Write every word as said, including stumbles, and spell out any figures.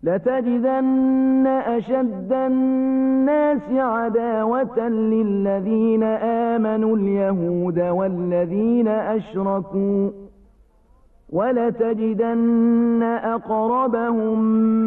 لتجدن أشد الناس عداوة للذين آمنوا اليهود والذين أشركوا ولتجدن أقربهم